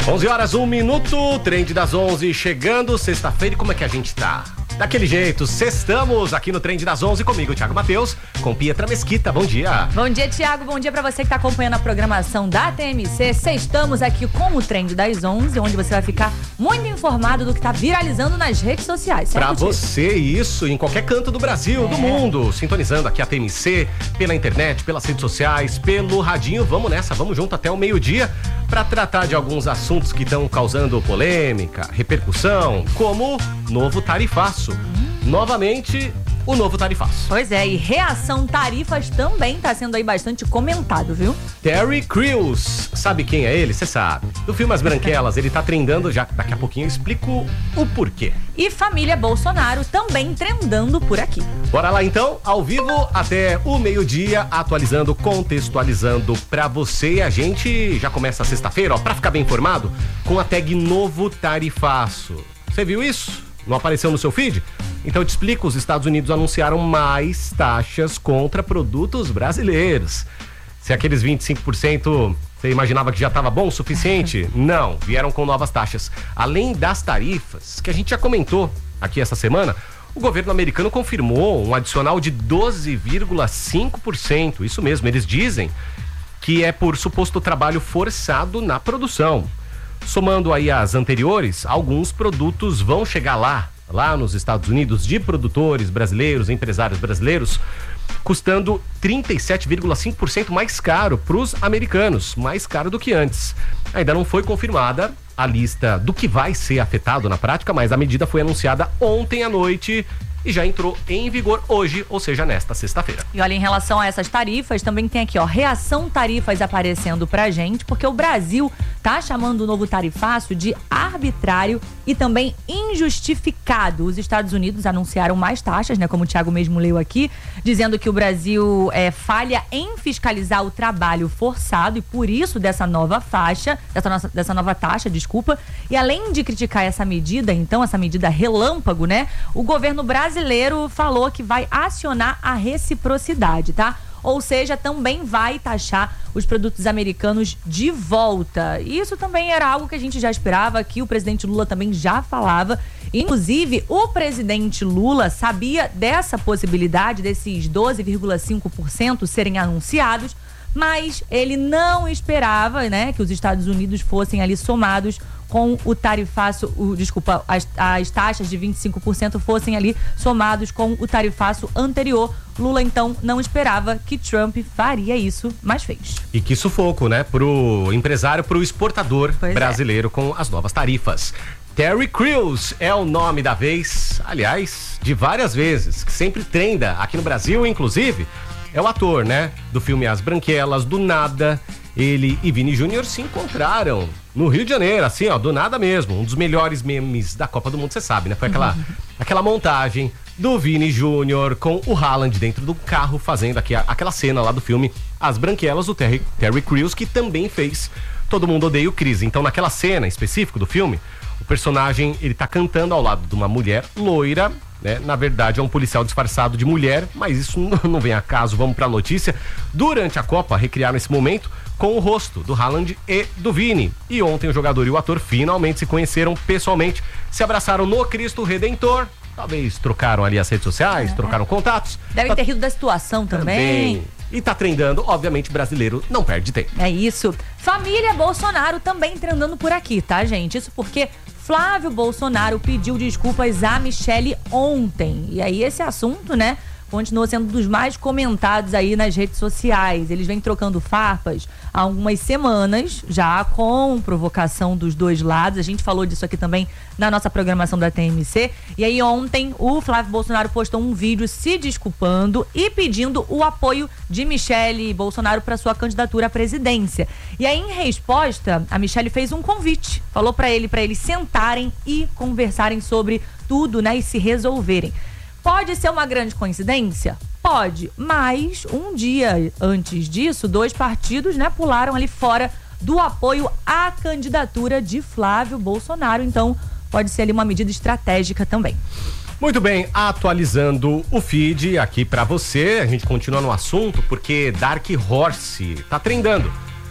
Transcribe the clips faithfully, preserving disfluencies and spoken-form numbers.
onze horas, um minuto, Trend das onze chegando, sexta-feira, e como é que a gente tá? Daquele jeito, sextamos aqui no Trend das onze comigo, Thiago Matheus, com Pietra Mesquita, bom dia. Bom dia, Thiago, bom dia pra você que tá acompanhando a programação da T M C. Sextamos aqui com o Trend das onze, onde você vai ficar muito informado do que tá viralizando nas redes sociais, certo? Pra você, isso, em qualquer canto do Brasil, é. do mundo, sintonizando aqui a T M C, pela internet, pelas redes sociais, pelo radinho, vamos nessa, vamos junto até o meio-dia pra tratar de alguns assuntos que estão causando polêmica, repercussão, como novo tarifaço. Novamente, o novo tarifaço. Pois é, e reação tarifas também tá sendo aí bastante comentado, viu? Terry Crews, sabe quem é ele? Você sabe. Do filme As Branquelas, ele tá trendando, já daqui a pouquinho eu explico o porquê. E família Bolsonaro também trendando por aqui. Bora lá então, ao vivo até o meio-dia, atualizando, contextualizando pra você. E a gente já começa sexta-feira, ó, pra ficar bem informado, com a tag Novo Tarifaço. Você viu isso? Não apareceu no seu feed? Então eu te explico, os Estados Unidos anunciaram mais taxas contra produtos brasileiros. Se aqueles vinte e cinco por cento você imaginava que já estava bom o suficiente? Não, vieram com novas taxas. Além das tarifas, que a gente já comentou aqui essa semana, o governo americano confirmou um adicional de doze vírgula cinco por cento. Isso mesmo, eles dizem que é por suposto trabalho forçado na produção. Somando aí as anteriores, alguns produtos vão chegar lá, lá nos Estados Unidos, de produtores brasileiros, empresários brasileiros, custando trinta e sete vírgula cinco por cento mais caro para os americanos, mais caro do que antes. Ainda não foi confirmada a lista do que vai ser afetado na prática, mas a medida foi anunciada ontem à noite e já entrou em vigor hoje, ou seja, nesta sexta-feira. E olha, em relação a essas tarifas, também tem aqui, ó, reação tarifas aparecendo pra gente, porque o Brasil tá chamando o novo tarifaço de arbitrário e também injustificado. Os Estados Unidos anunciaram mais taxas, né, como o Thiago mesmo leu aqui, dizendo que o Brasil é, falha em fiscalizar o trabalho forçado e por isso dessa nova faixa, dessa, nossa, dessa nova taxa, desculpa. E além de criticar essa medida, então, essa medida relâmpago, né, o governo brasileiro brasileiro falou que vai acionar a reciprocidade, tá? Ou seja, também vai taxar os produtos americanos de volta. Isso também era algo que a gente já esperava, que o presidente Lula também já falava. Inclusive, o presidente Lula sabia dessa possibilidade, desses doze vírgula cinco por cento serem anunciados, mas ele não esperava, né, que os Estados Unidos fossem ali somados com o tarifaço, o, desculpa, as, as taxas de vinte e cinco por cento fossem ali somados com o tarifaço anterior. Lula, então, não esperava que Trump faria isso, mas fez. E que sufoco, né, pro empresário, pro exportador pois brasileiro é. Com as novas tarifas. Terry Crews é o nome da vez, aliás, de várias vezes, que sempre trenda aqui no Brasil, inclusive, é o ator, né, do filme As Branquelas, do nada. Ele e Vini Júnior se encontraram no Rio de Janeiro, assim, ó, do nada mesmo. Um dos melhores memes da Copa do Mundo, você sabe, né? Foi aquela, aquela montagem do Vini Júnior com o Haaland dentro do carro, fazendo aqui a, aquela cena lá do filme As Branquelas, do Terry, Terry Crews, que também fez Todo Mundo Odeia o Chris. Então, naquela cena específica do filme, o personagem, ele tá cantando ao lado de uma mulher loira, né? Na verdade é um policial disfarçado de mulher, mas isso não vem a caso, vamos pra notícia. Durante a Copa, recriaram esse momento com o rosto do Haaland e do Vini. E ontem o jogador e o ator finalmente se conheceram pessoalmente, se abraçaram no Cristo Redentor, talvez trocaram ali as redes sociais, é. trocaram contatos. Devem tá... ter rido da situação também. também. E tá trendando, obviamente, brasileiro não perde tempo. É isso. Família Bolsonaro também trendando por aqui, tá, gente? Isso porque Flávio Bolsonaro pediu desculpas a Michele ontem. E aí esse assunto, né, continua sendo um dos mais comentados aí nas redes sociais. Eles vêm trocando farpas há algumas semanas, já com provocação dos dois lados. A gente falou disso aqui também na nossa programação da T M C. E aí ontem o Flávio Bolsonaro postou um vídeo se desculpando e pedindo o apoio de Michele Bolsonaro para sua candidatura à presidência. E aí, em resposta, a Michele fez um convite. Falou para ele, para eles sentarem e conversarem sobre tudo, né, e se resolverem. Pode ser uma grande coincidência? Pode, mas um dia antes disso, dois partidos, né, pularam ali fora do apoio à candidatura de Flávio Bolsonaro. Então, pode ser ali uma medida estratégica também. Muito bem, atualizando o feed aqui pra você, a gente continua no assunto porque Dark Horse tá trendando.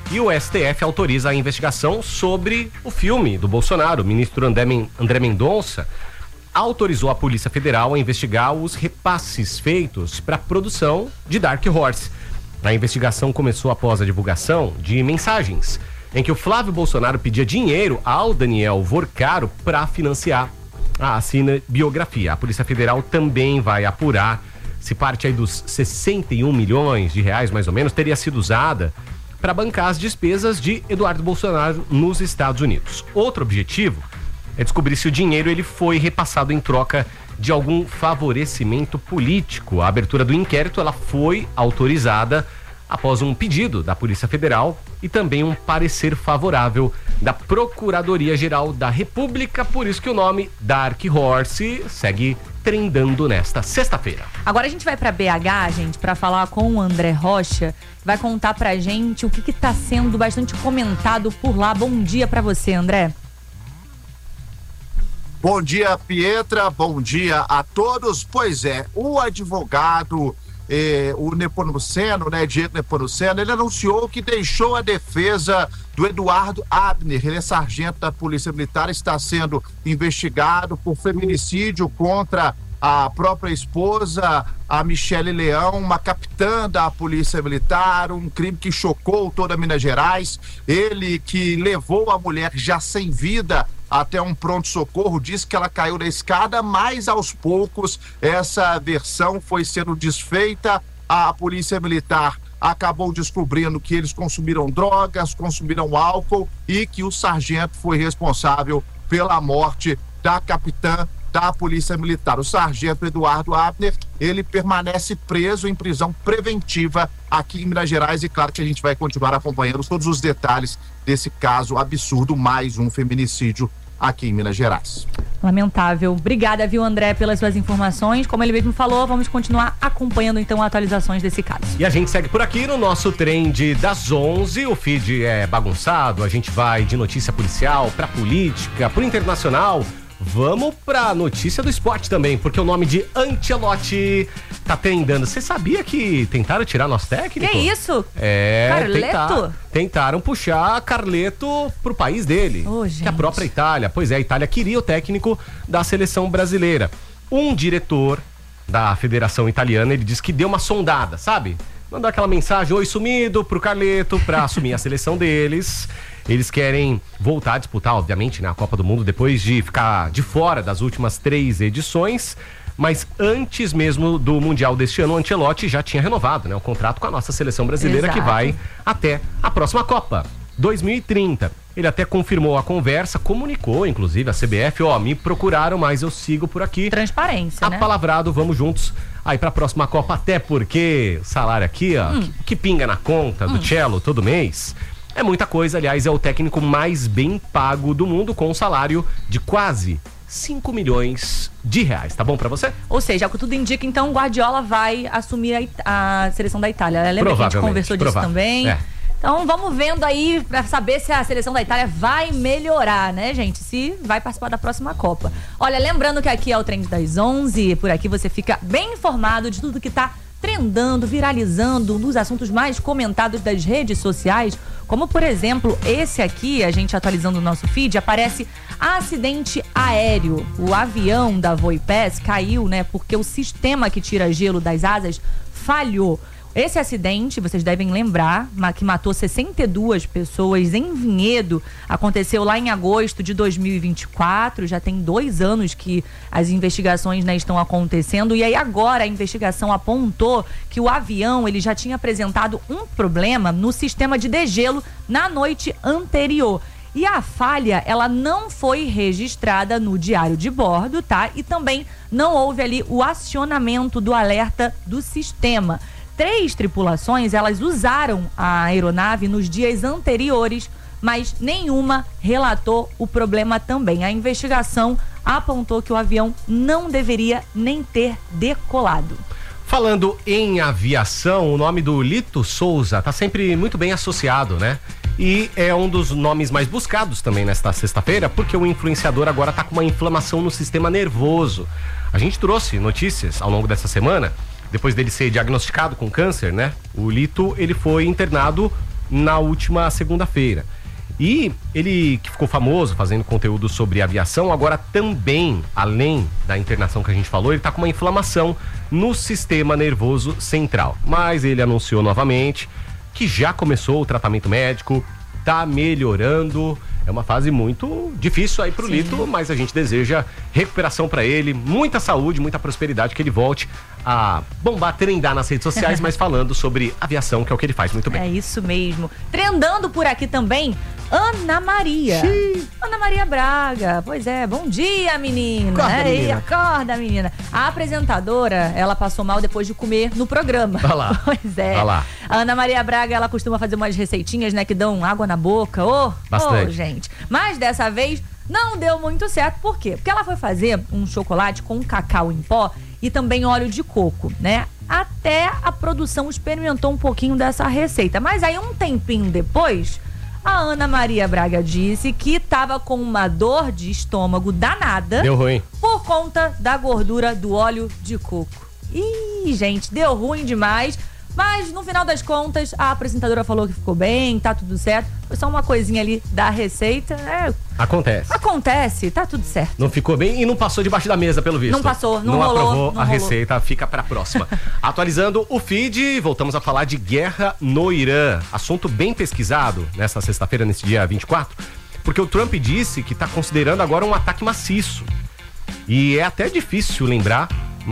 E o S T F autoriza a investigação sobre o filme do Bolsonaro. O ministro André, Men- André Mendonça autorizou a Polícia Federal a investigar os repasses feitos para a produção de Dark Horse. A investigação começou após a divulgação de mensagens em que o Flávio Bolsonaro pedia dinheiro ao Daniel Vorcaro para financiar a cinebiografia. A Polícia Federal também vai apurar se parte aí dos sessenta e um milhões de reais, mais ou menos, teria sido usada para bancar as despesas de Eduardo Bolsonaro nos Estados Unidos. Outro objetivo é descobrir se o dinheiro ele foi repassado em troca de algum favorecimento político. A abertura do inquérito ela foi autorizada após um pedido da Polícia Federal e também um parecer favorável da Procuradoria-Geral da República, por isso que o nome Dark Horse segue trendando nesta sexta-feira. Agora a gente vai para B H, gente, para falar com o André Rocha, vai contar pra gente o que que tá sendo bastante comentado por lá. Bom dia para você, André. Bom dia, Pietra, bom dia a todos. Pois é, o advogado, eh, o Nepomuceno, né, Diego Nepomuceno, ele anunciou que deixou a defesa do Eduardo Abner. Ele é sargento da Polícia Militar, está sendo investigado por feminicídio contra a própria esposa, a Michele Leão, uma capitã da Polícia Militar, um crime que chocou toda Minas Gerais. Ele que levou a mulher já sem vida até um pronto-socorro, disse que ela caiu da escada, mas aos poucos essa versão foi sendo desfeita. A Polícia Militar acabou descobrindo que eles consumiram drogas, consumiram álcool e que o sargento foi responsável pela morte da capitã da Polícia Militar. O sargento Eduardo Abner, ele permanece preso em prisão preventiva aqui em Minas Gerais e claro que a gente vai continuar acompanhando todos os detalhes desse caso absurdo, mais um feminicídio aqui em Minas Gerais. Lamentável. Obrigada, viu, André, pelas suas informações. Como ele mesmo falou, vamos continuar acompanhando então atualizações desse caso. E a gente segue por aqui no nosso trend das onze. O feed é bagunçado, a gente vai de notícia policial pra política, pro internacional. Vamos pra notícia do esporte também, porque o nome de Ancelotti tá trendando. Você sabia que tentaram tirar nosso técnico? Que isso? É, Carleto? tentar, tentaram puxar Carleto pro país dele, oh, que é a própria Itália. Pois é, a Itália queria o técnico da seleção brasileira. Um diretor da Federação Italiana, ele disse que deu uma sondada, sabe? Mandou aquela mensagem, oi sumido, pro Carleto, pra assumir a seleção deles. Eles querem voltar a disputar, obviamente, né, a Copa do Mundo depois de ficar de fora das últimas três edições. Mas antes mesmo do Mundial deste ano, o Ancelotti já tinha renovado, né, o contrato com a nossa seleção brasileira. Exato. Que vai até a próxima Copa, dois mil e trinta. Ele até confirmou a conversa, comunicou, inclusive, a C B F, ó, me procuraram, mas eu sigo por aqui. Transparência, né? Apalavrado, vamos juntos aí pra próxima Copa, até porque o salário aqui, ó, hum. que, que pinga na conta do hum. Cello todo mês, é muita coisa. Aliás, é o técnico mais bem pago do mundo, com um salário de quase cinco milhões de reais. Tá bom pra você? Ou seja, o que tudo indica, então, o Guardiola vai assumir a, a seleção da Itália. Lembra que a gente conversou disso provável. também? É. Então vamos vendo aí pra saber se a seleção da Itália vai melhorar, né, gente? Se vai participar da próxima Copa. Olha, lembrando que aqui é o Trend das onze, por aqui você fica bem informado de tudo que tá trendando, viralizando, nos assuntos mais comentados das redes sociais, como por exemplo, esse aqui, a gente atualizando o nosso feed, aparece acidente aéreo. O avião da Voipes caiu, né, porque o sistema que tira gelo das asas falhou. Esse acidente, vocês devem lembrar, que matou sessenta e duas pessoas em Vinhedo, aconteceu lá em agosto de dois mil e vinte e quatro, já tem dois anos que as investigações, né, estão acontecendo, e aí agora a investigação apontou que o avião ele já tinha apresentado um problema no sistema de degelo na noite anterior. E a falha, ela não foi registrada no diário de bordo, tá? E também não houve ali o acionamento do alerta do sistema. Três tripulações, elas usaram a aeronave nos dias anteriores, mas nenhuma relatou o problema também. A investigação apontou que o avião não deveria nem ter decolado. Falando em aviação, o nome do Lito Souza está sempre muito bem associado, né? E é um dos nomes mais buscados também nesta sexta-feira, porque o influenciador agora está com uma inflamação no sistema nervoso. A gente trouxe notícias ao longo dessa semana. Depois dele ser diagnosticado com câncer, né? O Lito, ele foi internado na última segunda-feira. E ele, que ficou famoso fazendo conteúdo sobre aviação, agora também, além da internação que a gente falou, ele tá com uma inflamação no sistema nervoso central. Mas ele anunciou novamente que já começou o tratamento médico, tá melhorando. É uma fase muito difícil aí pro Sim. Lito, mas a gente deseja recuperação pra ele, muita saúde, muita prosperidade, que ele volte a bombar, trendar nas redes sociais, mas falando sobre aviação, que é o que ele faz muito bem. É isso mesmo. Trendando por aqui também, Ana Maria. Xiii. Ana Maria Braga. Pois é, bom dia, menina. Acorda, Ei, menina. acorda, menina. A apresentadora, ela passou mal depois de comer no programa. Olha lá. Pois é. Olha lá. A Ana Maria Braga, ela costuma fazer umas receitinhas, né, que dão água na boca. Ô, oh, Bastante. Oh, gente. Mas dessa vez não deu muito certo. Por quê? Porque ela foi fazer um chocolate com cacau em pó e também óleo de coco, né? Até a produção experimentou um pouquinho dessa receita. Mas aí, um tempinho depois, a Ana Maria Braga disse que estava com uma dor de estômago danada. Deu ruim. Por conta da gordura do óleo de coco. Ih, gente, deu ruim demais. Mas, no final das contas, a apresentadora falou que ficou bem, tá tudo certo. Foi só uma coisinha ali da receita. É, Acontece. acontece, tá tudo certo. Não ficou bem e não passou debaixo da mesa, pelo visto. Não passou, não Não rolou, aprovou não a rolou. receita, fica pra próxima. Atualizando o feed, voltamos a falar de guerra no Irã. Assunto bem pesquisado nessa sexta-feira, nesse dia vinte e quatro, porque o Trump disse que tá considerando agora um ataque maciço. E é até difícil lembrar,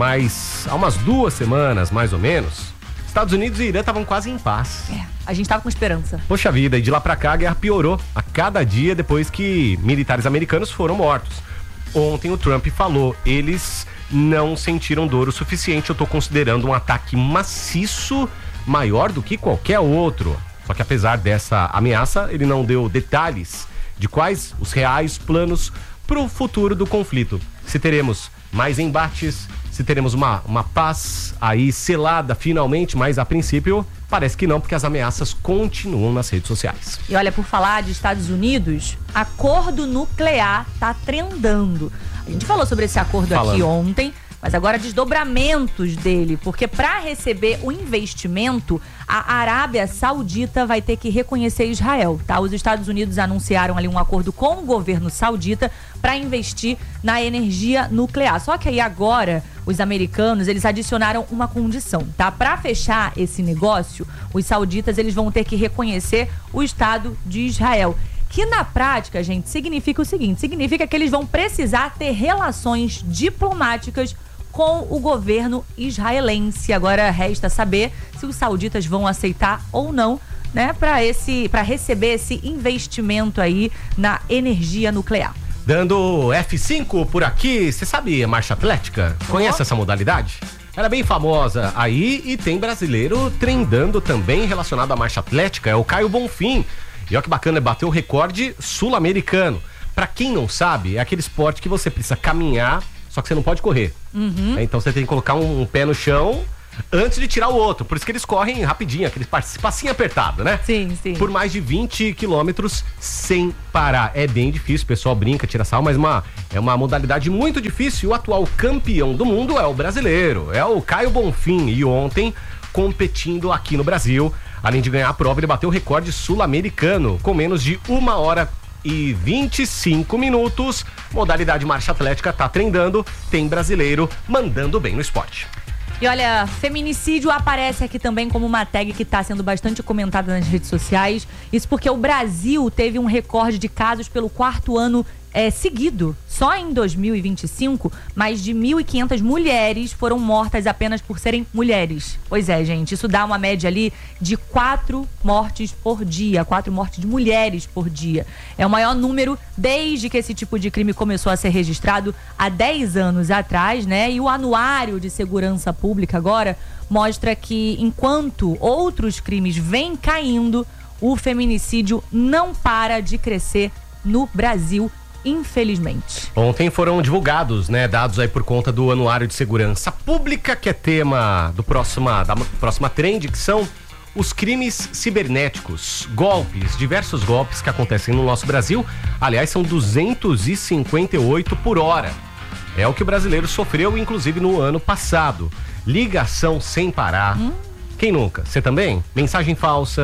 mas há umas duas semanas, mais ou menos, Estados Unidos e Irã estavam quase em paz. É, a gente tava com esperança. Poxa vida, e de lá pra cá a guerra piorou a cada dia depois que militares americanos foram mortos. Ontem o Trump falou, eles não sentiram dor o suficiente, eu tô considerando um ataque maciço maior do que qualquer outro. Só que apesar dessa ameaça, ele não deu detalhes de quais os reais planos pro futuro do conflito. Se teremos mais embates, se teremos uma, uma paz aí selada finalmente, mas a princípio parece que não, porque as ameaças continuam nas redes sociais. E olha, por falar de Estados Unidos, acordo nuclear tá trendando. A gente falou sobre esse acordo Falando. aqui ontem, mas agora desdobramentos dele, porque para receber o investimento, a Arábia Saudita vai ter que reconhecer Israel, tá? Os Estados Unidos anunciaram ali um acordo com o governo saudita para investir na energia nuclear. Só que aí agora os americanos, eles adicionaram uma condição, tá? Para fechar esse negócio, os sauditas, eles vão ter que reconhecer o Estado de Israel. Que na prática, gente, significa o seguinte, significa que eles vão precisar ter relações diplomáticas com o governo israelense. Agora resta saber se os sauditas vão aceitar ou não, né, para esse, para receber esse investimento aí na energia nuclear. Dando F cinco por aqui, você sabe a marcha atlética? Conhece essa modalidade? Ela é bem famosa aí e tem brasileiro trendando também relacionado à marcha atlética, é o Caio Bonfim. E olha que bacana, bateu o recorde sul-americano. Pra quem não sabe, é aquele esporte que você precisa caminhar, só que você não pode correr. Uhum. É, então você tem que colocar um, um pé no chão antes de tirar o outro. Por isso que eles correm rapidinho, aquele passinho apertado, né? Sim, sim. Por mais de vinte quilômetros sem parar. É bem difícil, o pessoal brinca, tira sal, mas uma, é uma modalidade muito difícil. O atual campeão do mundo é o brasileiro, é o Caio Bonfim. E ontem, competindo aqui no Brasil, além de ganhar a prova, ele bateu o recorde sul-americano com menos de uma hora e vinte e cinco minutos. Modalidade marcha atlética tá trendando, tem brasileiro mandando bem no esporte. E olha, feminicídio aparece aqui também como uma tag que está sendo bastante comentada nas redes sociais. Isso porque o Brasil teve um recorde de casos pelo quarto ano é, seguido. Só em dois mil e vinte e cinco, mais de mil e quinhentas mulheres foram mortas apenas por serem mulheres. Pois é, gente, isso dá uma média ali de quatro mortes por dia, quatro mortes de mulheres por dia. É o maior número desde que esse tipo de crime começou a ser registrado há dez anos atrás, né? E o Anuário de Segurança Pública agora mostra que enquanto outros crimes vêm caindo, o feminicídio não para de crescer no Brasil, infelizmente. Ontem foram divulgados, né, dados aí por conta do Anuário de Segurança Pública, que é tema do próxima, da próxima trend, que são os crimes cibernéticos, golpes, diversos golpes que acontecem no nosso Brasil. Aliás, são duzentos e cinquenta e oito por hora. É o que o brasileiro sofreu, inclusive, no ano passado. Ligação sem parar. Hum? Quem nunca? Você também? Mensagem falsa,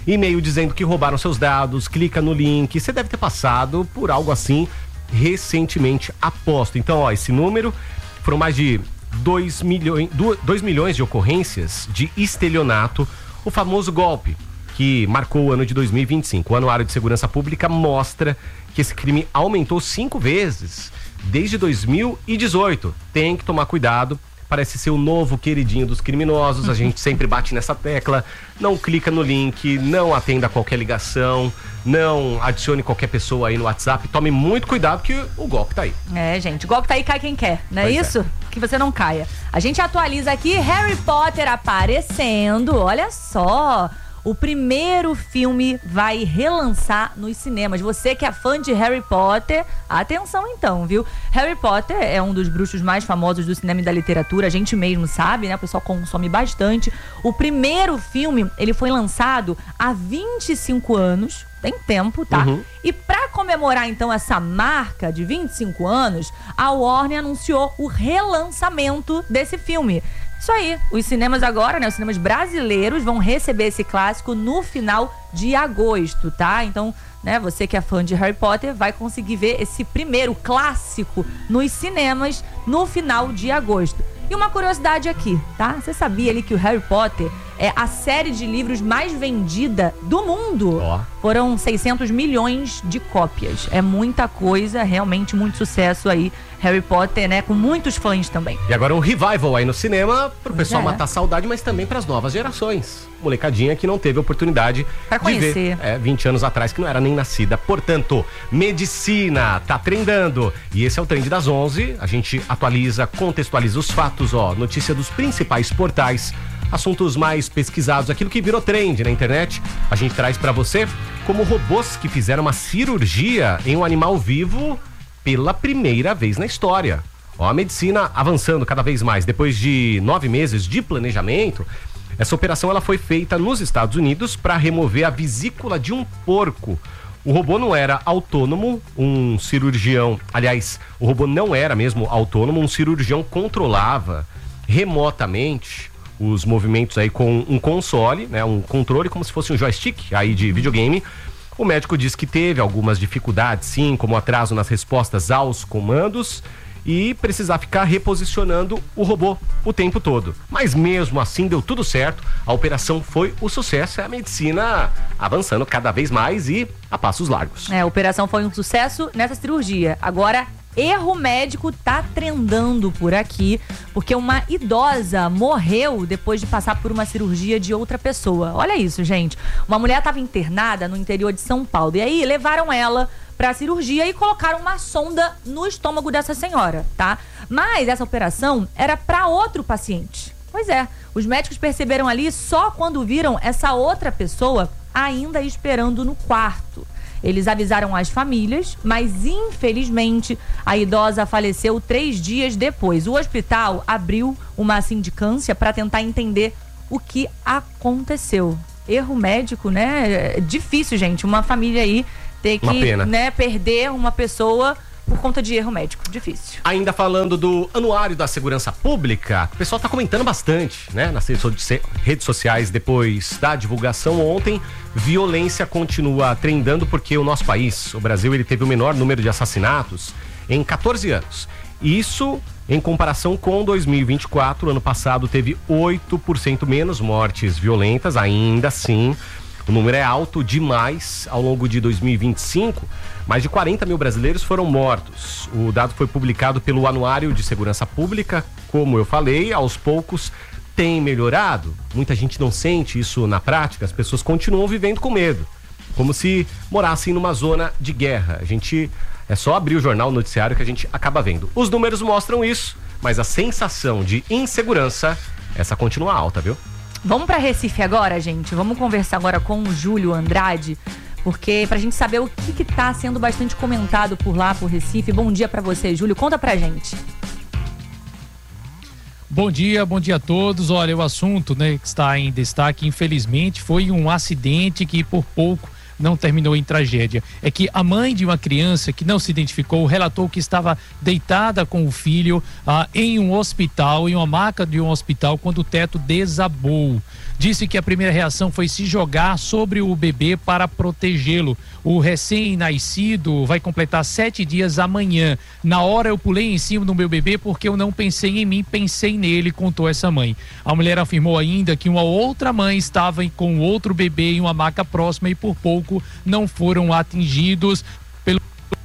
e-mail dizendo que roubaram seus dados, clica no link. Você deve ter passado por algo assim recentemente, aposto. Então, ó, esse número foram mais de dois milhões, dois milhões de ocorrências de estelionato, o famoso golpe que marcou o ano de dois mil e vinte e cinco. O Anuário de Segurança Pública mostra que esse crime aumentou cinco vezes desde dois mil e dezoito. Tem que tomar cuidado, parece ser o novo queridinho dos criminosos. A gente sempre bate nessa tecla. Não clica no link, não atenda qualquer ligação, não adicione qualquer pessoa aí no WhatsApp. Tome muito cuidado que o golpe tá aí. É, gente, o golpe tá aí, cai quem quer, não é Pois isso? é. Que você não caia. A gente atualiza aqui, Harry Potter aparecendo, olha só. O primeiro filme vai relançar nos cinemas. Você que é fã de Harry Potter, atenção então, viu? Harry Potter é um dos bruxos mais famosos do cinema e da literatura. A gente mesmo sabe, né? O pessoal consome bastante. O primeiro filme, ele foi lançado há vinte e cinco anos. Tem tempo, tá? Uhum. E pra comemorar, então, essa marca de vinte e cinco anos, a Warner anunciou o relançamento desse filme. Isso aí, os cinemas agora, né, os cinemas brasileiros vão receber esse clássico no final de agosto, tá? Então, né, você que é fã de Harry Potter vai conseguir ver esse primeiro clássico nos cinemas no final de agosto. E uma curiosidade aqui, tá? Você sabia ali que o Harry Potter é a série de livros mais vendida do mundo? Ó. Foram seiscentos milhões de cópias. É muita coisa, realmente muito sucesso aí. Harry Potter, né? Com muitos fãs também. E agora um revival aí no cinema pro Pois pessoal é. matar a saudade, mas também pras novas gerações. Molecadinha que não teve oportunidade Pra de ver conhecer. é, vinte anos atrás, que não era nem nascida. Portanto, medicina tá trendando. E esse é o Trend das onze. A gente atualiza, contextualiza os fatos, ó. Notícia dos principais portais. Assuntos mais pesquisados, aquilo que virou trend na internet, a gente traz pra você, como robôs que fizeram uma cirurgia em um animal vivo pela primeira vez na história. Ó, a medicina avançando cada vez mais. Depois de nove meses de planejamento, essa operação ela foi feita nos Estados Unidos para remover a vesícula de um porco. O robô não era autônomo, um cirurgião, aliás, o robô não era mesmo autônomo, um cirurgião controlava remotamente os movimentos aí com um console, né, um controle como se fosse um joystick aí de videogame. O médico diz que teve algumas dificuldades, sim, como atraso nas respostas aos comandos e precisar ficar reposicionando o robô o tempo todo. Mas mesmo assim deu tudo certo, a operação foi o sucesso, é a medicina avançando cada vez mais e a passos largos. É, a operação foi um sucesso nessa cirurgia. Agora, erro médico tá trendando por aqui, porque uma idosa morreu depois de passar por uma cirurgia de outra pessoa. Olha isso, gente. Uma mulher estava internada no interior de São Paulo. E aí levaram ela para a cirurgia e colocaram uma sonda no estômago dessa senhora, tá? Mas essa operação era para outro paciente. Pois é, os médicos perceberam ali só quando viram essa outra pessoa ainda esperando no quarto. Eles avisaram as famílias, mas infelizmente a idosa faleceu três dias depois. O hospital abriu uma sindicância para tentar entender o que aconteceu. Erro médico, né? É difícil, gente. Uma família aí ter Uma que, pena. né, perder uma pessoa por conta de erro médico. Difícil. Ainda falando do Anuário da Segurança Pública, o pessoal tá comentando bastante, né? Nas redes so- redes sociais depois da divulgação ontem. Violência continua trendando porque o nosso país, o Brasil, ele teve o menor número de assassinatos em catorze anos. Isso em comparação com dois mil e vinte e quatro, ano passado teve oito por cento menos mortes violentas, ainda assim. O número é alto demais. Ao longo de dois mil e vinte e cinco, mais de quarenta mil brasileiros foram mortos. O dado foi publicado pelo Anuário de Segurança Pública. Como eu falei, aos poucos tem melhorado. Muita gente não sente isso na prática. As pessoas continuam vivendo com medo, como se morassem numa zona de guerra. A gente é só abrir o jornal, o noticiário, que a gente acaba vendo. Os números mostram isso, mas a sensação de insegurança, essa continua alta, viu? Vamos para Recife agora, gente. Vamos conversar agora com o Júlio Andrade, porque pra gente saber o que que tá sendo bastante comentado por lá, por Recife. Bom dia pra você, Júlio. Conta pra gente. Bom dia, bom dia a todos. Olha, o assunto, né, que está em destaque, infelizmente, foi um acidente que por pouco não terminou em tragédia. É que a mãe de uma criança que não se identificou relatou que estava deitada com o filho ah, em um hospital, em uma maca de um hospital, quando o teto desabou. Disse que a primeira reação foi se jogar sobre o bebê para protegê-lo. O recém-nascido vai completar sete dias amanhã. Na hora eu pulei em cima do meu bebê porque eu não pensei em mim, pensei nele, contou essa mãe. A mulher afirmou ainda que uma outra mãe estava com outro bebê em uma maca próxima e por pouco não foram atingidos pelo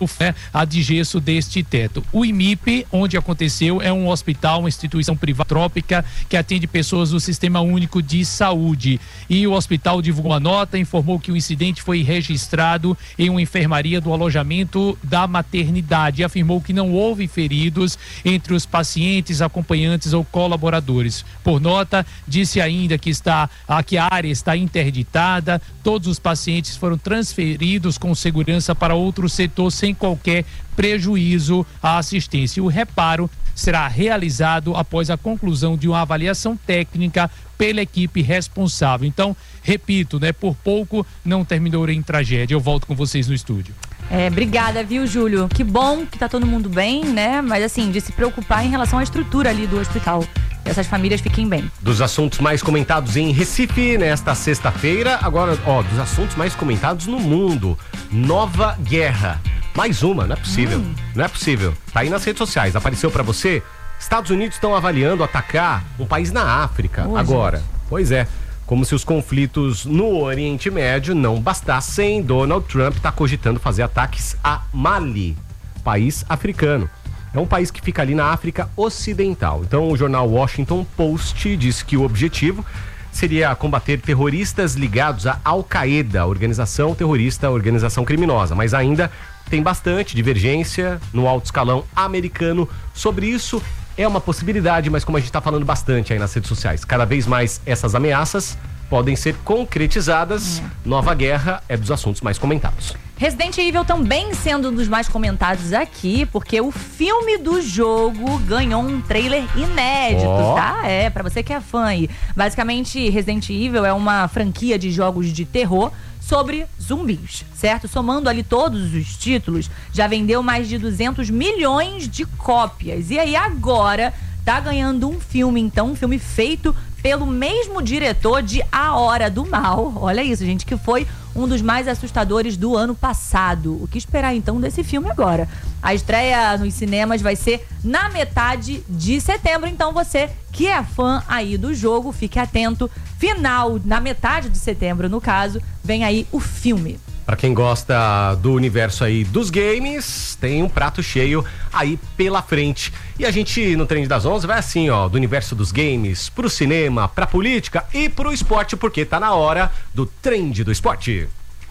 a de gesso deste teto. O I M I P, onde aconteceu, é um hospital, uma instituição privada que atende pessoas do Sistema Único de Saúde. E o hospital divulgou uma nota, informou que o incidente foi registrado em uma enfermaria do alojamento da maternidade e afirmou que não houve feridos entre os pacientes, acompanhantes ou colaboradores. Por nota, disse ainda que está que a área está interditada, todos os pacientes foram transferidos com segurança para outro setor sem qualquer prejuízo à assistência. O reparo será realizado após a conclusão de uma avaliação técnica pela equipe responsável. Então, repito, né, por pouco não terminou em tragédia. Eu volto com vocês no estúdio. É, obrigada, viu, Júlio? Que bom que tá todo mundo bem, né? Mas assim, de se preocupar em relação à estrutura ali do hospital. Essas famílias fiquem bem. Dos assuntos mais comentados em Recife nesta sexta-feira, agora, ó, dos assuntos mais comentados no mundo. Nova guerra. Mais uma, não é possível. Hum. Não é possível. Tá aí nas redes sociais. Apareceu pra você? Estados Unidos estão avaliando atacar um país na África Ô, agora. Gente. Pois é. Como se os conflitos no Oriente Médio não bastassem, Donald Trump está cogitando fazer ataques a Mali, país africano. É um país que fica ali na África Ocidental. Então o jornal Washington Post disse que o objetivo seria combater terroristas ligados à Al-Qaeda, organização terrorista, organização criminosa. Mas ainda tem bastante divergência no alto escalão americano sobre isso. É uma possibilidade, mas como a gente está falando bastante aí nas redes sociais, cada vez mais essas ameaças podem ser concretizadas. É. Nova guerra é dos assuntos mais comentados. Resident Evil também sendo um dos mais comentados aqui, porque o filme do jogo ganhou um trailer inédito, oh. tá? É, pra você que é fã aí. Basicamente, Resident Evil é uma franquia de jogos de terror sobre zumbis, certo? Somando ali todos os títulos, já vendeu mais de duzentos milhões de cópias. E aí agora tá ganhando um filme, então, um filme feito pelo mesmo diretor de A Hora do Mal. Olha isso, gente, que foi um dos mais assustadores do ano passado. O que esperar, então, desse filme agora? A estreia nos cinemas vai ser na metade de setembro, então você que é fã aí do jogo, fique atento. Final, na metade de setembro, no caso, vem aí o filme. Pra quem gosta do universo aí dos games, tem um prato cheio aí pela frente. E a gente, no Trend das onze, vai assim, ó, do universo dos games pro cinema, pra política e pro esporte, porque tá na hora do Trend do Esporte.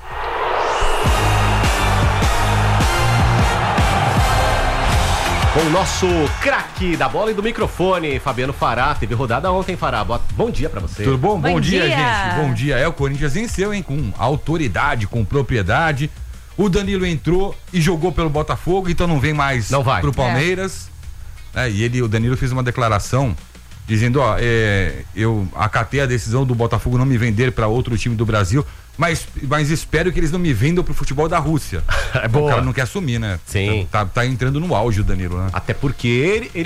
Com o nosso craque da bola e do microfone, Fabiano Fará. Teve rodada ontem, Fará. Bom dia pra você. Tudo bom? Bom, bom dia, dia, gente. Bom dia. É, o Corinthians venceu, hein? Com autoridade, com propriedade. O Danilo entrou e jogou pelo Botafogo, então não vem mais não vai. pro Palmeiras. É. É, e ele, o Danilo fez uma declaração dizendo, ó, é, eu acatei a decisão do Botafogo não me vender para outro time do Brasil, mas, mas espero que eles não me vendam pro futebol da Rússia. É boa. O cara não quer assumir, né? Sim. Tá, tá entrando no auge o Danilo, né? Até porque ele, ele